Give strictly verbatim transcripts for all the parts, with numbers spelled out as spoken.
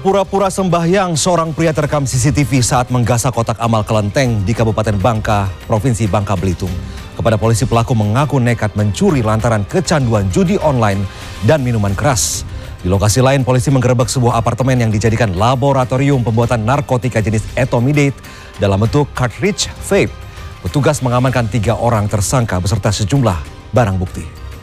Berpura-pura sembahyang, seorang pria terekam C C T V saat menggasak kotak amal kelenteng di Kabupaten Bangka, Provinsi Bangka Belitung. Kepada polisi, pelaku mengaku nekat mencuri lantaran kecanduan judi online dan minuman keras. Di lokasi lain, polisi menggerebek sebuah apartemen yang dijadikan laboratorium pembuatan narkotika jenis etomidate dalam bentuk cartridge vape. Petugas mengamankan tiga orang tersangka beserta sejumlah barang bukti.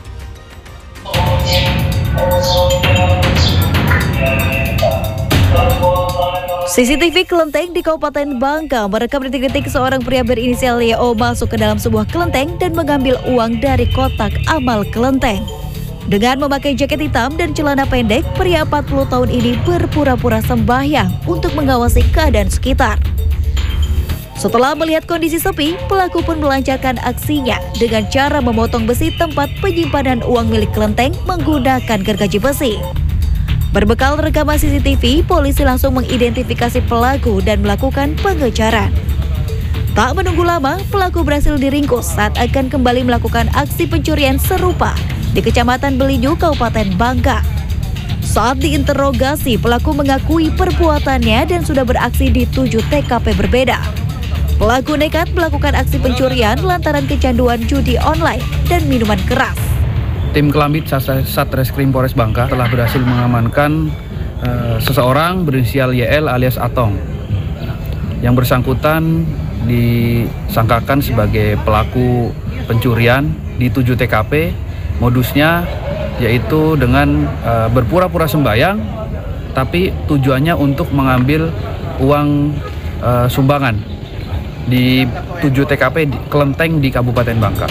C C T V kelenteng di Kabupaten Bangka merekam detik-detik seorang pria berinisial Y O masuk ke dalam sebuah kelenteng dan mengambil uang dari kotak amal kelenteng. Dengan memakai jaket hitam dan celana pendek, pria empat puluh tahun ini berpura-pura sembahyang untuk mengawasi keadaan sekitar. Setelah melihat kondisi sepi, pelaku pun melancarkan aksinya dengan cara memotong besi tempat penyimpanan uang milik kelenteng menggunakan gergaji besi. Berbekal rekaman C C T V, polisi langsung mengidentifikasi pelaku dan melakukan pengejaran. Tak menunggu lama, pelaku berhasil diringkus saat akan kembali melakukan aksi pencurian serupa di Kecamatan Belinyu, Kabupaten Bangka. Saat diinterogasi, pelaku mengakui perbuatannya dan sudah beraksi di tujuh T K P berbeda. Pelaku nekat melakukan aksi pencurian lantaran kecanduan judi online dan minuman keras. Tim Kelambit Satreskrim Polres Bangka telah berhasil mengamankan uh, seseorang berinisial Y L alias Atong. Yang bersangkutan disangkakan sebagai pelaku pencurian di tujuh T K P. Modusnya yaitu dengan uh, berpura-pura sembahyang, tapi tujuannya untuk mengambil uang uh, sumbangan di tujuh T K P di kelenteng di Kabupaten Bangka.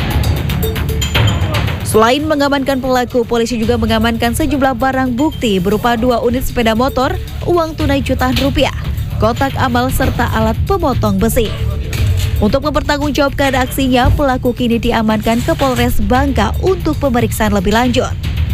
Selain mengamankan pelaku, polisi juga mengamankan sejumlah barang bukti berupa dua unit sepeda motor, uang tunai jutaan rupiah, kotak amal, serta alat pemotong besi. Untuk mempertanggungjawabkan aksinya, pelaku kini diamankan ke Polres Bangka untuk pemeriksaan lebih lanjut.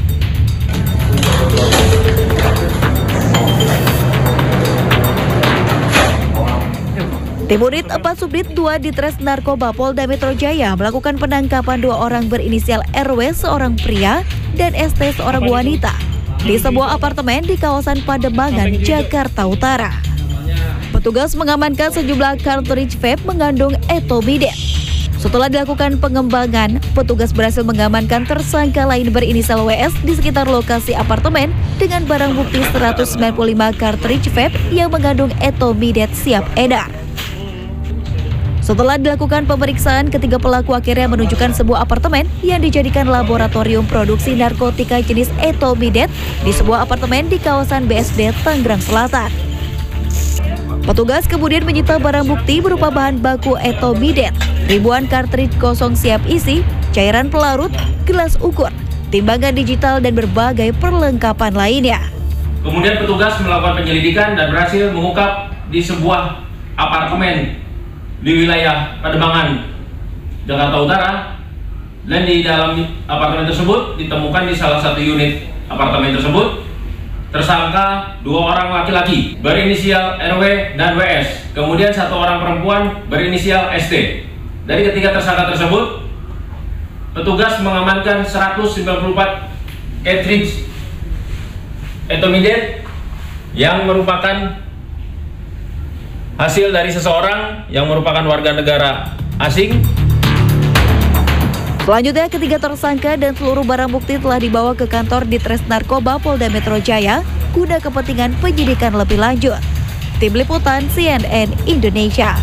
Tim Unit empat Subdit dua Ditres Narkoba Polda Metro Jaya melakukan penangkapan dua orang berinisial R W seorang pria dan S T seorang wanita di sebuah apartemen di kawasan Pademangan, Jakarta Utara. Petugas mengamankan sejumlah cartridge vape mengandung etomidate. Setelah dilakukan pengembangan, petugas berhasil mengamankan tersangka lain berinisial W S di sekitar lokasi apartemen dengan barang bukti seratus sembilan puluh lima cartridge vape yang mengandung etomidate siap edar. Setelah dilakukan pemeriksaan, ketiga pelaku akhirnya menunjukkan sebuah apartemen yang dijadikan laboratorium produksi narkotika jenis etomidate di sebuah apartemen di kawasan B S D Tangerang Selatan. Petugas kemudian menyita barang bukti berupa bahan baku etomidate, ribuan kartridge kosong siap isi, cairan pelarut, gelas ukur, timbangan digital, dan berbagai perlengkapan lainnya. Kemudian petugas melakukan penyelidikan dan berhasil mengungkap di sebuah apartemen di wilayah Pademangan, Jakarta Utara, dan di dalam apartemen tersebut ditemukan di salah satu unit apartemen tersebut tersangka dua orang laki-laki berinisial R W dan W S, kemudian satu orang perempuan berinisial S T. Dari ketiga tersangka tersebut, petugas mengamankan seratus sembilan puluh empat cartridge etomidate yang merupakan hasil dari seseorang yang merupakan warga negara asing. Selanjutnya, ketiga tersangka dan seluruh barang bukti telah dibawa ke kantor Ditres Narkoba Polda Metro Jaya guna kepentingan penyidikan lebih lanjut. Tim Liputan C N N Indonesia.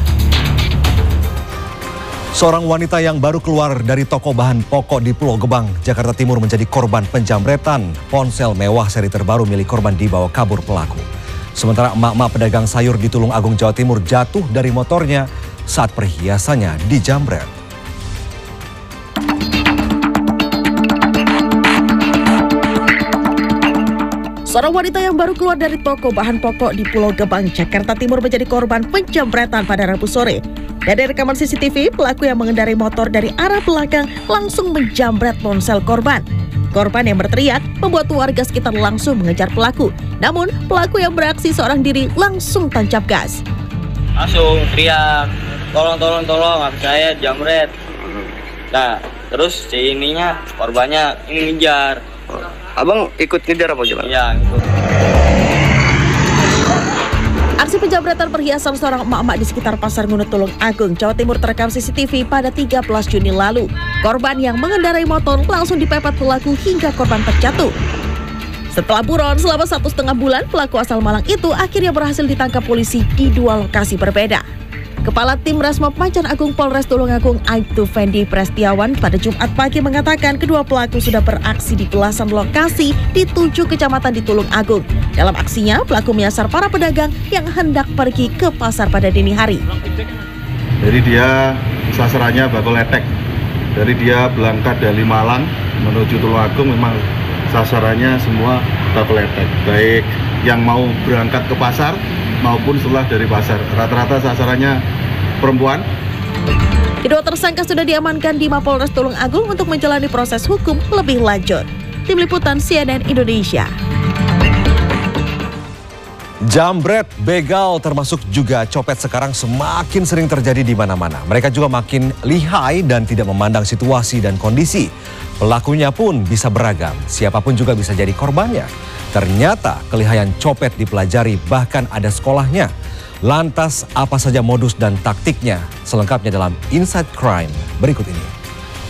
Seorang wanita yang baru keluar dari toko bahan pokok di Pulau Gebang, Jakarta Timur menjadi korban penjamretan. Ponsel mewah seri terbaru milik korban dibawa kabur pelaku. Sementara emak-emak pedagang sayur di Tulung Agung, Jawa Timur jatuh dari motornya saat perhiasannya dijamret. Seorang wanita yang baru keluar dari toko bahan pokok di Pulau Gebang, Jakarta Timur menjadi korban penjamretan pada Rabu sore. Dari rekaman C C T V, pelaku yang mengendarai motor dari arah belakang langsung menjamret ponsel korban. Korban yang berteriak membuat warga sekitar langsung mengejar pelaku. Namun, pelaku yang beraksi seorang diri langsung tancap gas. Langsung teriak, tolong, tolong, tolong, habis saya jamret. Nah, terus si ininya, korbannya ini ngejar. Abang ikut ngejar apa gimana? Iya, ikut. penjamretan perhiasan seorang emak-emak di sekitar Pasar Ngunut Tulung Agung, Jawa Timur terekam C C T V pada tiga belas Juni lalu. Korban yang mengendarai motor langsung dipepet pelaku hingga korban terjatuh. Setelah buron selama satu setengah bulan, pelaku asal Malang itu akhirnya berhasil ditangkap polisi di dua lokasi berbeda. Kepala Tim Resmob Macan Agung Polres Tulungagung Aibtu Fendi Prestiawan pada Jumat pagi mengatakan kedua pelaku sudah beraksi di belasan lokasi di tujuh kecamatan di Tulungagung. Dalam aksinya, pelaku menyasar para pedagang yang hendak pergi ke pasar pada dini hari. Jadi dia sasarannya Bako Letek. Dari dia berangkat dari Malang menuju Tulungagung memang sasarannya semua Bako Letek. Baik yang mau berangkat ke pasar maupun setelah dari pasar. Rata-rata sasarannya perempuan. Kedua tersangka sudah diamankan di Mapolres Tulungagung untuk menjalani proses hukum lebih lanjut. Tim Liputan C N N Indonesia. Jambret, begal termasuk juga copet sekarang semakin sering terjadi di mana-mana. Mereka juga makin lihai dan tidak memandang situasi dan kondisi. Pelakunya pun bisa beragam, siapapun juga bisa jadi korbannya. Ternyata kelihayan copet dipelajari bahkan ada sekolahnya. Lantas apa saja modus dan taktiknya? Selengkapnya dalam Inside Crime berikut ini.